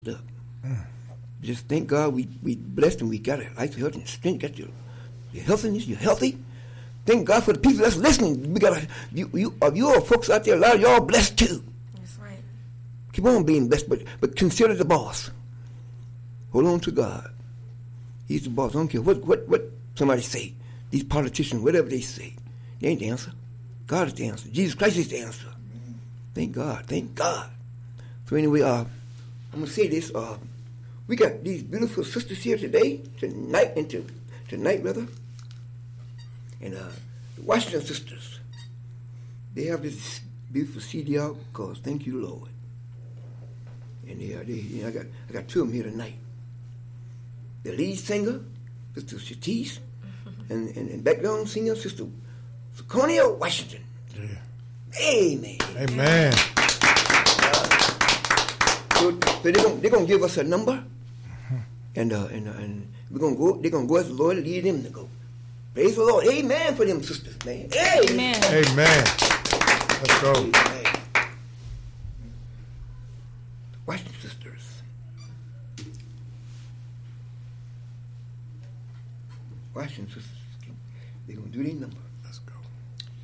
up. Just thank God we blessed and we got it. Life, health, and strength. Got your healthiness. You're healthy. Thank God for the people that's listening. We got you all folks out there. A lot of y'all blessed too. That's right. Keep on being blessed, but consider the boss. Hold on to God. He's the boss. I don't care what somebody say. These politicians, whatever they say, they ain't the answer. God is the answer. Jesus Christ is the answer. Thank God. Thank God. So anyway, I'm gonna say this. We got these beautiful sisters here tonight rather. And the Washington sisters, they have this beautiful CD out called "Thank You, Lord." And I got two of them here tonight. The lead singer, Sister Shatis, and background singer, Sister Seconia Washington. Yeah. Amen. Amen. So they're gonna give us a number, and we're gonna go. They're gonna go as the Lord lead them to go. Praise the Lord. Amen for them sisters, man. Amen. Amen. Let's go. Amen. Watch the sisters. Watch them sisters. They're gonna do their number.